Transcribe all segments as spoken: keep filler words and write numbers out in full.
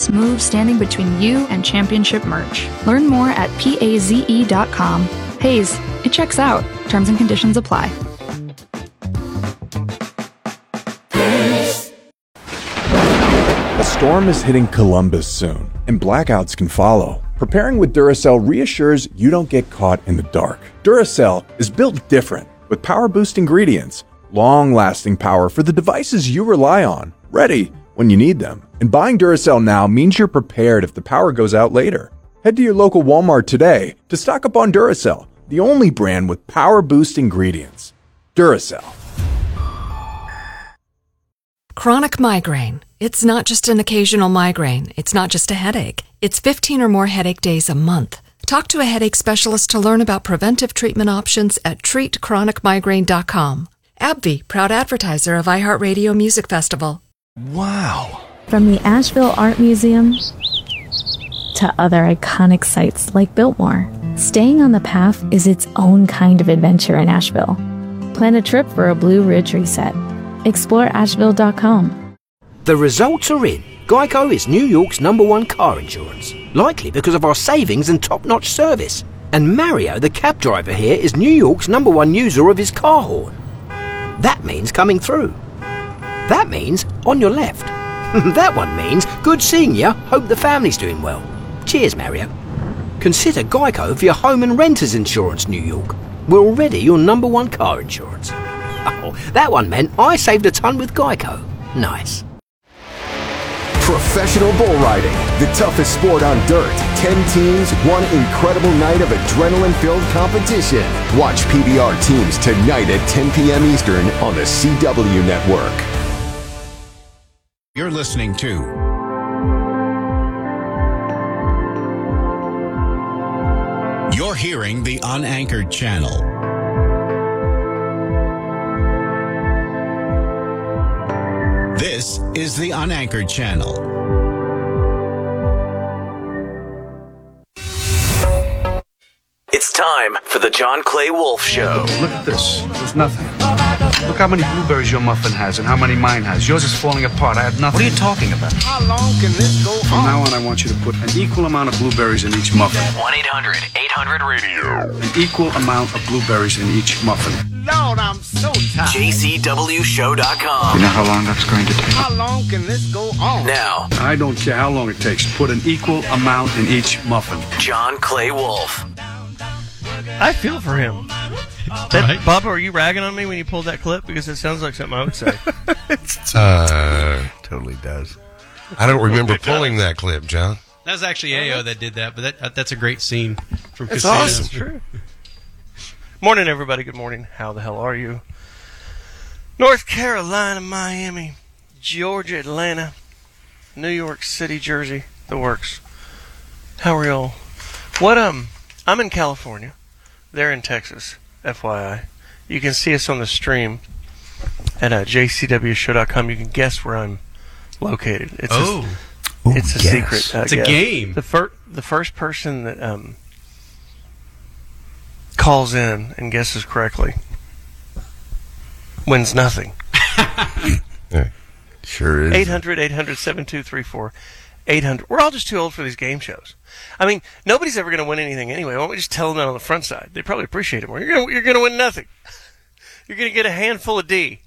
last move standing between you and championship merch. Learn more at paze dot com. Haze, it checks out. Terms and conditions apply. A storm is hitting Columbus soon, and blackouts can follow. Preparing with Duracell reassures you don't get caught in the dark. Duracell is built different, with power boost ingredients, long-lasting power for the devices you rely on, ready when you need them. And buying Duracell now means you're prepared if the power goes out later. Head to your local Walmart today to stock up on Duracell, the only brand with power boost ingredients. Duracell. Chronic migraine. It's not just an occasional migraine. It's not just a headache. It's fifteen or more headache days a month. Talk to a headache specialist to learn about preventive treatment options at treat chronic migraine dot com. AbbVie, proud advertiser of iHeartRadio Music Festival. Wow. From the Asheville Art Museum to other iconic sites like Biltmore, staying on the path is its own kind of adventure in Asheville. Plan a trip for a Blue Ridge reset. Explore asheville dot com. The results are in. Geico is New York's number one car insurance, likely because of our savings and top-notch service. And Mario, the cab driver here, is New York's number one user of his car horn. That means coming through. That means on your left. That one means good seeing you, hope the family's doing well. Cheers, Mario. Consider Geico for your home and renter's insurance, New York. We're already your number one car insurance. Oh, that one meant I saved a ton with Geico. Nice. Professional bull riding, the toughest sport on dirt. Ten teams, one incredible night of adrenaline-filled competition. Watch P B R Teams tonight at ten p.m. Eastern on the C W Network. You're listening to You're hearing the Unanchored Channel. This is the Unanchored Channel. It's time for the John Clay Wolf Show. Look at this. There's nothing. Look how many blueberries your muffin has and how many mine has. Yours is falling apart. I have nothing. What are you talking about? How long can this go on? From now on, I want you to put an equal amount of blueberries in each muffin. one eight hundred eight hundred radio. An equal amount of blueberries in each muffin. Lord, I'm so tired. J C W show dot com. You know how long that's going to take? How long can this go on? Now. I don't care how long it takes. Put an equal amount in each muffin. John Clay Wolf. I feel for him. That, right. Bubba, are you ragging on me when you pulled that clip? Because it sounds like something I would say. uh, totally does. I don't remember pulling that clip, John. That was actually A O that did that, but that, that's a great scene from It's Casino. awesome. That's true. Morning, everybody. Good morning. How the hell are you? North Carolina, Miami, Georgia, Atlanta, New York City, Jersey, the works. How are y'all? What, um, I'm in California. They're in Texas, F Y I. You can see us on the stream at uh, J C W show dot com. You can guess where I'm located. It's oh. a, it's a yes. secret. Uh, it's a guess. game. The, fir- the first person that um, calls in and guesses correctly wins nothing. Yeah, sure is. eight hundred eight hundred seven two three four eight hundred We're all just too old for these game shows. I mean, nobody's ever going to win anything anyway. Why don't we just tell them that on the front side? They probably appreciate it more. You're going you're going to win nothing. You're going to get a handful of D.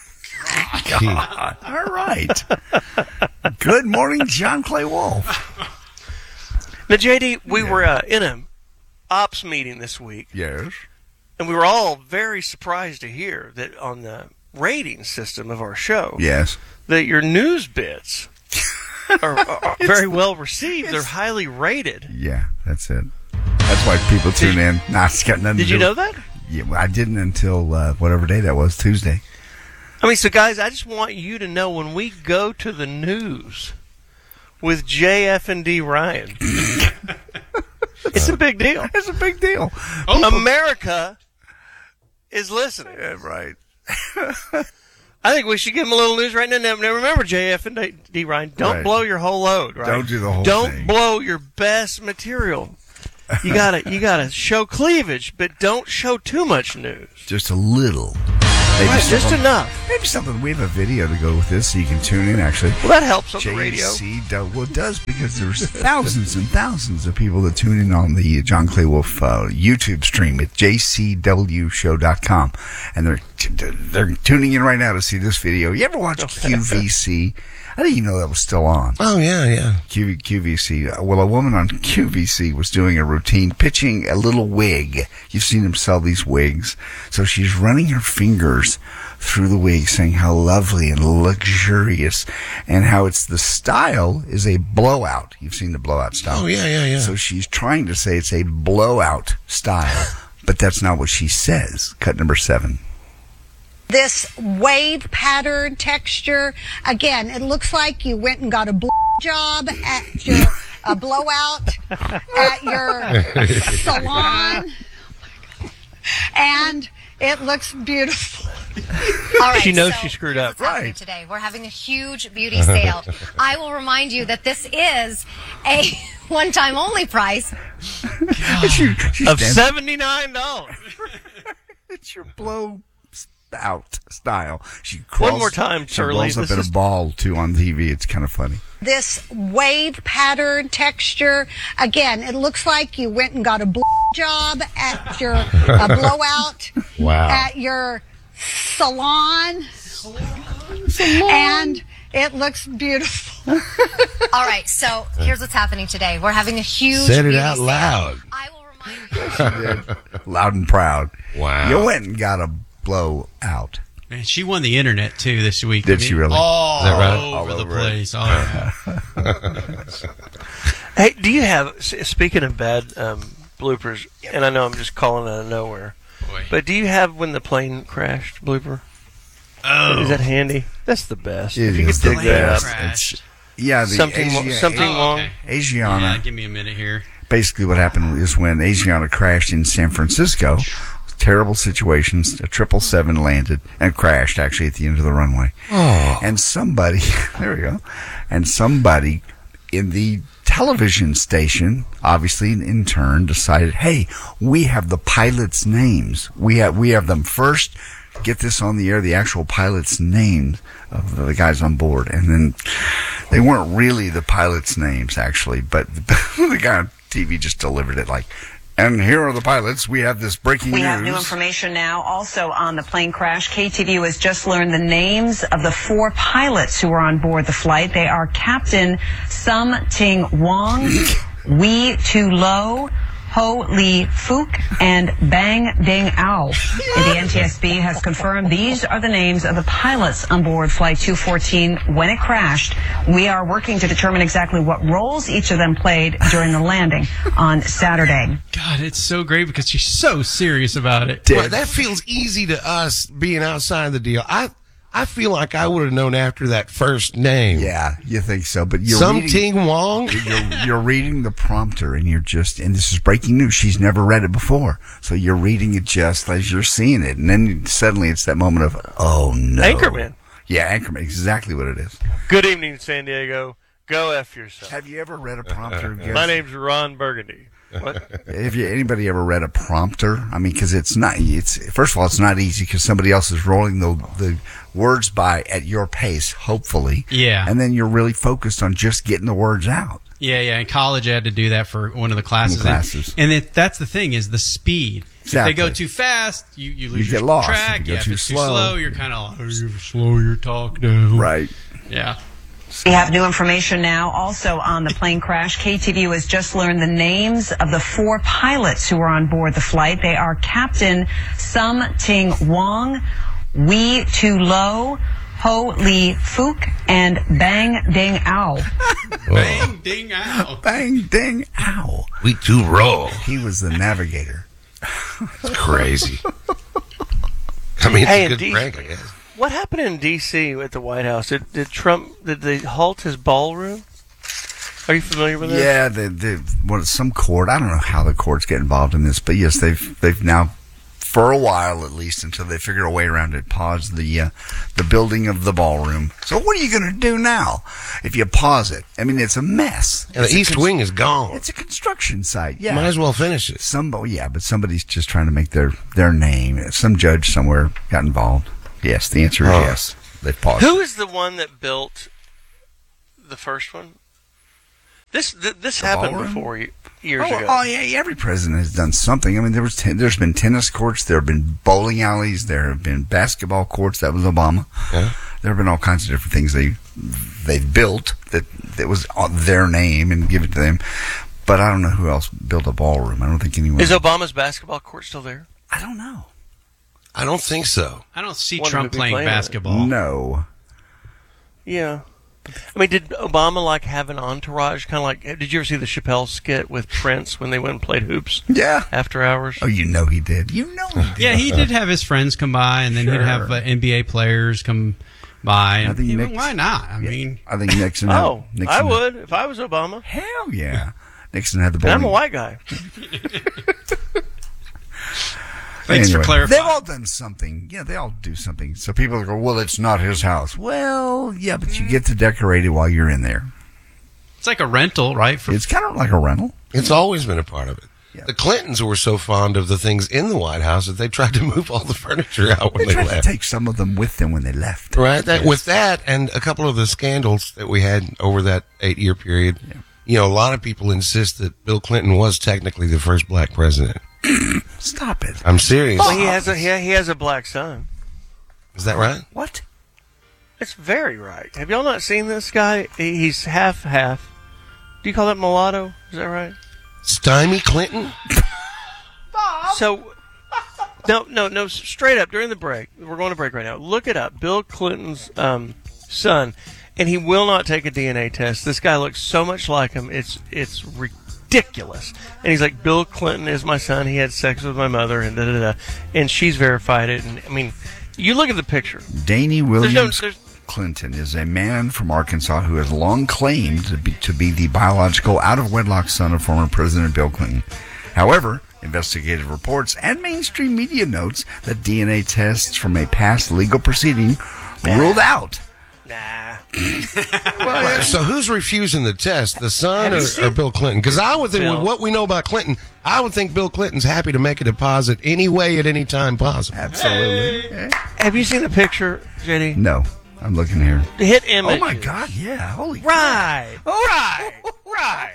God. All right. Good morning, John Clay Wolf. Now, J D, we yeah. were uh, in a ops meeting this week. Yes. And we were all very surprised to hear that on the rating system of our show, yes, that your news bits are, are very well received. They're highly rated. Yeah, that's it. That's why people tune did, in. Nah, it's got nothing did to do you know with, that? Yeah, well, I didn't until uh, whatever day that was, Tuesday. I mean, so guys, I just want you to know when we go to the news with J F and D Ryan, it's a big deal. It's a big deal. Oh. America is listening. Yeah, right. I think we should give them a little news right now. Now, now remember, J F and D Ryan, don't right. blow your whole load. Right? Don't do the whole don't thing. Don't blow your best material. You gotta, you gotta show cleavage, but don't show too much news. Just a little. Maybe Right, just something- enough. Maybe something. We have a video to go with this, so you can tune in. Actually, Well, that helps on the radio. J C W, well, it does because there's thousands and thousands of people that tune in on the John Clay Wolf uh, YouTube stream at j c w show dot com, and they're they're tuning in right now to see this video. You ever watch Q V C? I didn't even know that was still on. Oh, yeah, yeah. Q, QVC. Well, a woman on Q V C was doing a routine, pitching a little wig. You've seen them sell these wigs. So she's running her fingers through the wig, saying how lovely and luxurious, and how it's the style is a blowout. You've seen the blowout style. Oh, yeah, yeah, yeah. So she's trying to say it's a blowout style, but that's not what she says. Cut number seven. This wave pattern texture, again, it looks like you went and got a blow job at your a blowout at your salon, and it looks beautiful. All right, She knows so she screwed up. what's happening today? We're having a huge beauty sale. I will remind you that this is a one-time only price Of seventy-nine dollars. It's your blow out style. She crawls, One more time, she Shirley. rolls up This in is- a ball too on T V. It's kind of funny. This wave pattern texture, again, it looks like you went and got a blow job at your a blowout Wow. at your salon, and it looks beautiful. All right, so here's what's happening today. We're having a huge Said it beauty out sale. loud. I will remind you. Loud and proud. Wow. You went and got a blow out. Man, she won the internet too this week. Did I mean, she really? All Is that right? over All the over it. place. Oh, yeah. Hey, do you have, s- speaking of bad um, bloopers, and I know I'm just calling out of nowhere, Boy. but do you have when the plane crashed blooper? Oh. Is that handy? That's the best. It if you is could the dig that best. up. Crashed. Yeah, the Something wa- Asia- something Oh, wrong. okay. Asiana. Yeah, give me a minute here. Basically, what happened is when Asiana crashed in San Francisco, terrible situations. A triple seven landed and crashed actually at the end of the runway. Oh. And somebody, there we go, and somebody in the television station, obviously in turn, decided, hey, we have the pilots' names. We have we have them first. Get this on the air, the actual pilots' names of the guys on board. And then they weren't really the pilots' names, actually, but the guy on T V just delivered it like, and here are the pilots. We have this breaking We news. have new information now. Also on the plane crash, K T V U has just learned the names of the four pilots who were on board the flight. They are Captain Sum Ting Wong, Wee Tu Lo, Ho Lee Fook, and Bang Ding Ao. The N T S B has confirmed these are the names of the pilots on board Flight two fourteen when it crashed. We are working to determine exactly what roles each of them played during the landing on Saturday. God, it's so great because she's so serious about it. Well, that feels easy to us being outside the deal. I I feel like I would have known after that first name. Yeah, you think so, but you're Some reading, Ting Wong. You're, you're reading the prompter, and you're just, and this is breaking news. She's never read it before, so you're reading it just as you're seeing it, and then suddenly it's that moment of, oh no, Anchorman. Yeah, Anchorman, exactly what it is. Good evening, San Diego. Go F yourself. Have you ever read a prompter? My name's Ron Burgundy. What? Have you anybody ever read a prompter? I mean, because it's not. It's first of all, it's not easy because somebody else is rolling the the words by at your pace, hopefully. Yeah. And then you're really focused on just getting the words out. Yeah, yeah. In college, I had to do that for one of the classes. One of the classes. And, and it, that's the thing is the speed. Exactly. If they go too fast, you, you lose You your get lost. track. If you go yeah, too if it's slow. too slow, you're kind of like, oh, you're slow your talk now. Right. Yeah. We have new information now. Also on the plane crash, K T V U has just learned the names of the four pilots who were on board the flight. They are Captain Sum Ting Wong, Wee Tu Lo, Ho Lee Fook, and Bang Ding Ao. Bang, ding, ow. Bang, ding, ow. We too roll. He was the navigator. It's crazy. I mean, it's Hey, a good D- prank, I guess. What happened in D C at the White House? Did, did Trump, did they halt his ballroom? Are you familiar with that? Yeah, the the what some court. I don't know how the courts get involved in this, but yes, they've they've now, for a while at least, until they figure a way around it, paused the uh, the building of the ballroom. So what are you going to do now if you pause it? I mean, it's a mess. And It's the a East cons- Wing is gone. It's a construction site. Yeah, Might as well finish it. Somebody, yeah, but somebody's just trying to make their their name. Some judge somewhere got involved. Yes, the answer is Oh. yes. They've paused. Who is the one that built the first one? This th- this The happened ballroom? before y- years oh, ago. oh, yeah, every president has done something. I mean, there was ten, there's been tennis courts, there have been bowling alleys, there have been basketball courts. That was Obama. Yeah. There have been all kinds of different things they they've built that that was on their name and give it to them. But I don't know who else built a ballroom. I don't think anyone. Is Obama's basketball court still there? I don't know. I don't think so. I don't see Wonder Trump who'd be playing playing it. basketball. No. Yeah. I mean, did Obama like have an entourage? Kind of like, did you ever see the Chappelle skit with Prince when they went and played hoops? Yeah. After hours? Oh, you know he did. You know he did. Yeah, he did have his friends come by, and then Sure. he'd have uh, N B A players come by. And, I think yeah, Nick- why not? I mean, I think Nixon. Had, Oh, Nixon I had- would if I was Obama. Hell yeah. Nixon had the And bowling. I'm a white guy. Thanks for clarifying. They've all done something. Yeah, they all do something. So people go, well, it's not his house. Well, yeah, but you get to decorate it while you're in there. it's like a rental, right? For It's kind of like a rental. It's always been a part of it. The Clintons were so fond of the things in the White House that they tried to move all the furniture out when They they, tried left. to take some of them with them when they left. Right. That, with that and a couple of the scandals that we had over that eight-year period, you know, a lot of people insist that Bill Clinton was technically the first black president. Stop it. I'm serious. Well, he has a he, he has a black son. Is that right? What? It's very right. Have y'all not seen this guy? He- He's half half. Do you call that mulatto? Is that right? Stymie Clinton? So, no, no, no. Straight up during the break, we're going to break right now. Look it up. Bill Clinton's um, son, and he will not take a D N A test. This guy looks so much like him. It's it's ridiculous. And he's like, Bill Clinton is my son. He had sex with my mother, and da da da. And she's verified it. And I mean, you look at the picture. Danny There's Williams no- there's- Clinton is a man from Arkansas who has long claimed to be, to be the biological out-of-wedlock son of former President Bill Clinton. However, investigative reports and mainstream media notes that D N A tests from a past legal proceeding ruled out. Nah. Well, so who's refusing the test, the son or, or Bill Clinton? Because I would think, Bill. with what we know about Clinton, I would think Bill Clinton's happy to make a deposit any way at any time possible. Absolutely. Have you seen the picture, J D? No, I'm looking here. Hit image. Oh my God! Yeah, holy. Right. Right. Right.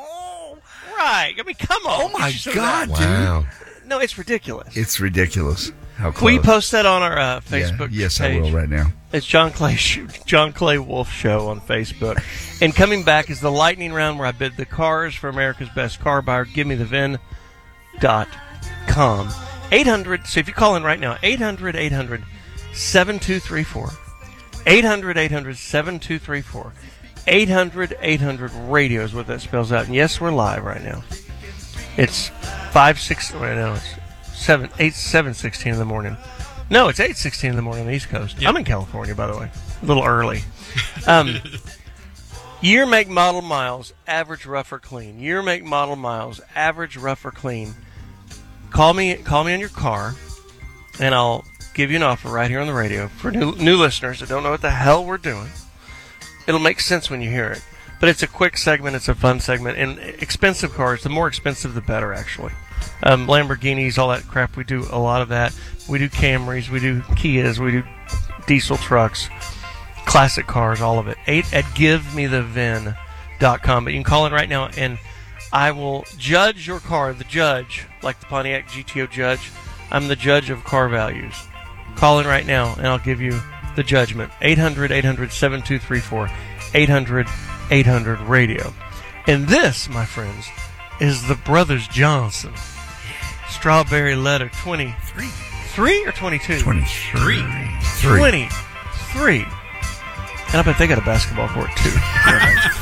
Right. I mean, come on. Oh my Get you some God, of dude! Wow. that. No, it's ridiculous. It's ridiculous. How close? Will you post that on our uh, Facebook Yeah, yes, page? I will right now. It's John Clay Sh- John Clay Wolf Show on Facebook. And coming back is the lightning round where I bid the cars for America's best car buyer. Give me the V I N dot com. eight hundred, so if you call in right now, eight hundred, eight hundred, seven two three four. eight hundred, eight hundred, seven two three four. eight hundred, eight hundred radio is what that spells out. And yes, we're live right now. It's five six. Wait, no, it's seven eight seven sixteen in the morning. No, it's eight sixteen in the morning on the East Coast. Yep. I'm in California, by the way, a little early. Um, year, make, model, miles, average, rough or clean. Year, make, model, miles, average, rough or clean. Call me, call me on your car, and I'll give you an offer right here on the radio for new new listeners that don't know what the hell we're doing. It'll make sense when you hear it. But it's a quick segment. It's a fun segment. And expensive cars, the more expensive, the better, actually. Um, Lamborghinis, all that crap. We do a lot of that. We do Camrys. We do Kias. We do diesel trucks, classic cars, all of it. Eight at give me the V I N dot com. But you can call in right now, and I will judge your car. The judge, like the Pontiac G T O judge. I'm the judge of car values. Call in right now, and I'll give you the judgment. eight hundred, eight hundred, seven two three four. eight hundred, eight hundred radio. And this, my friends, is the Brothers Johnson Strawberry Letter twenty-three. Three or twenty-two? twenty-three. twenty-three. And I bet they got a basketball court, too.